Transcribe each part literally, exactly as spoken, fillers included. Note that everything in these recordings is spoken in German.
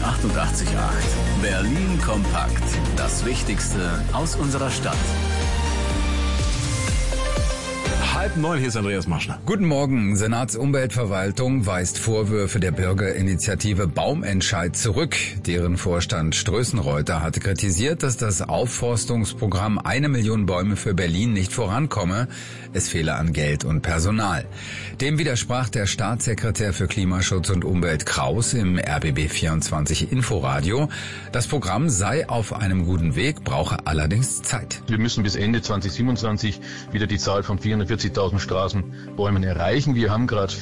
achtundachtzig Komma acht. Berlin kompakt. Das Wichtigste aus unserer Stadt. Halb neun, hier ist Andreas Maschner. Guten Morgen. Senatsumweltverwaltung weist Vorwürfe der Bürgerinitiative Baumentscheid zurück. Deren Vorstand Strößenreuter hatte kritisiert, dass das Aufforstungsprogramm Eine Million Bäume für Berlin nicht vorankomme. Es fehle an Geld und Personal. Dem widersprach der Staatssekretär für Klimaschutz und Umwelt Kraus im R B B vierundzwanzig Inforadio. Das Programm sei auf einem guten Weg, brauche allerdings Zeit. Wir müssen bis Ende zweitausendsiebenundzwanzig wieder die Zahl von vierhundertvierzigtausend Straßenbäumen erreichen. Wir haben gerade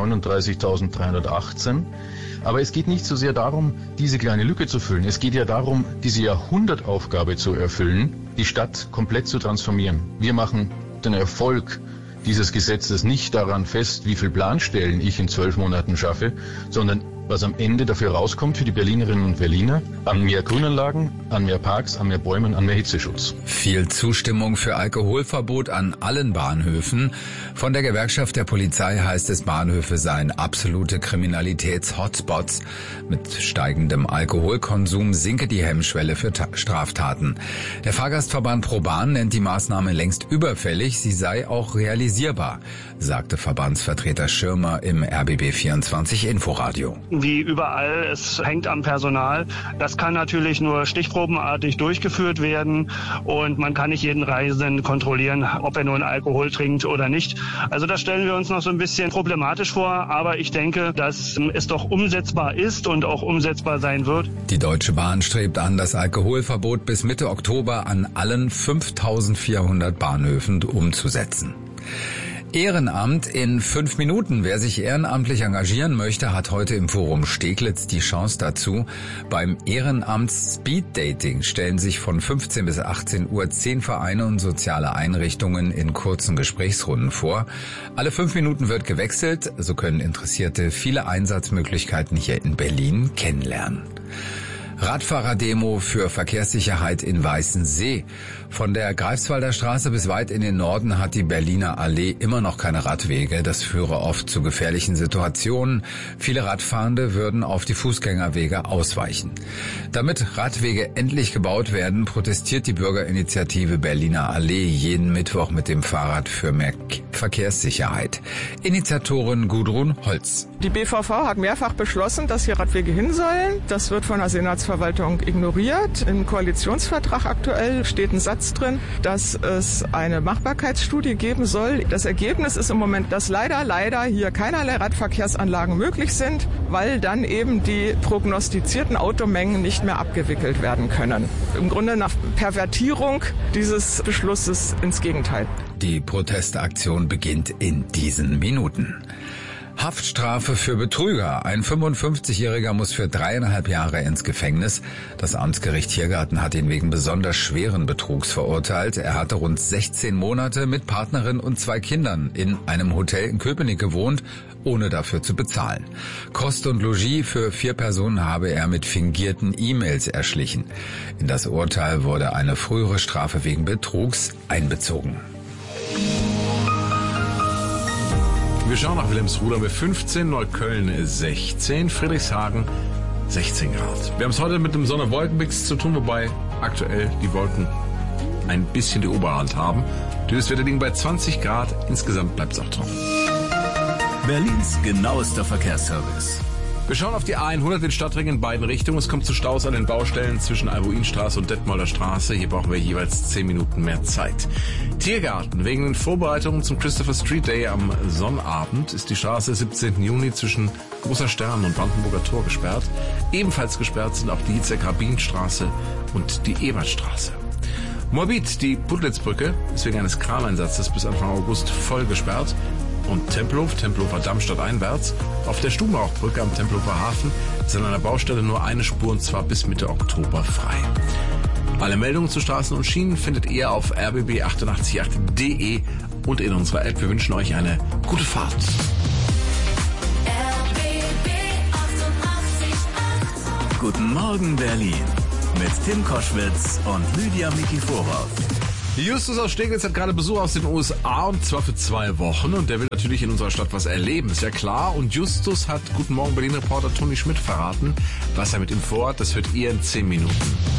vierhundertneununddreißigtausenddreihundertachtzehn. Aber es geht nicht so sehr darum, diese kleine Lücke zu füllen. Es geht ja darum, diese Jahrhundertaufgabe zu erfüllen, die Stadt komplett zu transformieren. Wir machen den Erfolg dieses Gesetzes nicht daran fest, wie viel Planstellen ich in zwölf Monaten schaffe, sondern was am Ende dafür rauskommt für die Berlinerinnen und Berliner, an mehr Grünanlagen, an mehr Parks, an mehr Bäumen, an mehr Hitzeschutz. Viel Zustimmung für Alkoholverbot an allen Bahnhöfen. Von der Gewerkschaft der Polizei heißt es, Bahnhöfe seien absolute Kriminalitäts-Hotspots. Mit steigendem Alkoholkonsum sinke die Hemmschwelle für Ta- Straftaten. Der Fahrgastverband ProBahn nennt die Maßnahme längst überfällig. Sie sei auch realisierbar, sagte Verbandsvertreter Schirmer im R B B vierundzwanzig Inforadio. Wie überall, es hängt am Personal. Das kann natürlich nur stichprobenartig durchgeführt werden und man kann nicht jeden Reisenden kontrollieren, ob er nun Alkohol trinkt oder nicht. Also das stellen wir uns noch so ein bisschen problematisch vor, aber ich denke, dass es doch umsetzbar ist und auch umsetzbar sein wird. Die Deutsche Bahn strebt an, das Alkoholverbot bis Mitte Oktober an allen fünftausendvierhundert Bahnhöfen umzusetzen. Ehrenamt in fünf Minuten. Wer sich ehrenamtlich engagieren möchte, hat heute im Forum Steglitz die Chance dazu. Beim Ehrenamt Speed Dating stellen sich von fünfzehn bis achtzehn Uhr zehn Vereine und soziale Einrichtungen in kurzen Gesprächsrunden vor. Alle fünf Minuten wird gewechselt. So können Interessierte viele Einsatzmöglichkeiten hier in Berlin kennenlernen. Radfahrerdemo für Verkehrssicherheit in Weißensee. Von der Greifswalder Straße bis weit in den Norden hat die Berliner Allee immer noch keine Radwege. Das führe oft zu gefährlichen Situationen. Viele Radfahrende würden auf die Fußgängerwege ausweichen. Damit Radwege endlich gebaut werden, protestiert die Bürgerinitiative Berliner Allee jeden Mittwoch mit dem Fahrrad für mehr Verkehrssicherheit. Initiatorin Gudrun Holz. Die B V V hat mehrfach beschlossen, dass hier Radwege hin sollen. Das wird von der Senatsverwaltung ignoriert. Im Koalitionsvertrag aktuell steht ein Satz drin, dass es eine Machbarkeitsstudie geben soll. Das Ergebnis ist im Moment, dass leider, leider hier keinerlei Radverkehrsanlagen möglich sind, weil dann eben die prognostizierten Automengen nicht mehr abgewickelt werden können. Im Grunde eine Pervertierung dieses Beschlusses ins Gegenteil. Die Protestaktion beginnt in diesen Minuten. Haftstrafe für Betrüger. Ein fünfundfünfzigjähriger muss für dreieinhalb Jahre ins Gefängnis. Das Amtsgericht Tiergarten hat ihn wegen besonders schweren Betrugs verurteilt. Er hatte rund sechzehn Monate mit Partnerin und zwei Kindern in einem Hotel in Köpenick gewohnt, ohne dafür zu bezahlen. Kost und Logis für vier Personen habe er mit fingierten E-Mails erschlichen. In das Urteil wurde eine frühere Strafe wegen Betrugs einbezogen. Wir schauen nach Wilhelmsruder mit fünfzehn, Neukölln sechzehn, Friedrichshagen sechzehn Grad. Wir haben es heute mit einem Sonne-Wolken-Mix zu tun, wobei aktuell die Wolken ein bisschen die Oberhand haben. Die Höchstwerte liegen bei zwanzig Grad, insgesamt bleibt es auch trocken. Berlins genauester Verkehrsservice. Wir schauen auf die A hundert in Stadtring in beiden Richtungen. Es kommt zu Staus an den Baustellen zwischen Albuinstraße und Detmolder Straße. Hier brauchen wir jeweils zehn Minuten mehr Zeit. Tiergarten. Wegen den Vorbereitungen zum Christopher Street Day am Sonnabend ist die Straße siebzehnten Juni zwischen Großer Stern und Brandenburger Tor gesperrt. Ebenfalls gesperrt sind auch die Hietzer-Karabin-Straße und die Ebertstraße. Moabit, die Puttlitzbrücke, ist wegen eines Kraneinsatzes bis Anfang August voll gesperrt. Und Tempelhof, Tempelhofer Dammstadt einwärts. Auf der Stubenrauchbrücke am Tempelhofer Hafen ist an einer Baustelle nur eine Spur und zwar bis Mitte Oktober frei. Alle Meldungen zu Straßen und Schienen findet ihr auf r b b achtundachtzig Komma acht punkt d e und in unserer App. Wir wünschen euch eine gute Fahrt. R B B achtundachtzig Komma acht. Guten Morgen Berlin mit Tim Koschwitz und Lydia Miki Vorhoff. Justus aus Steglitz hat gerade Besuch aus den U S A und zwar für zwei Wochen und der will natürlich in unserer Stadt was erleben, ist ja klar. Und Justus hat Guten Morgen Berlin-Reporter Toni Schmidt verraten, was er mit ihm vorhat. Das hört ihr in zehn Minuten.